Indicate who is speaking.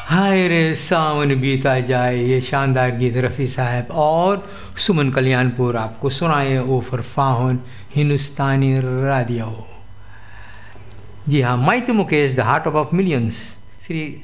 Speaker 1: हाय रे सावन बीता जाए, ये शानदार गीत रफ़ी साहब और सुमन कल्याणपुर आपको सुनाए ओफर फाहुन हिंदुस्तानी रेडियो। जी हाँ, mighty Mukesh the heart of millions Shri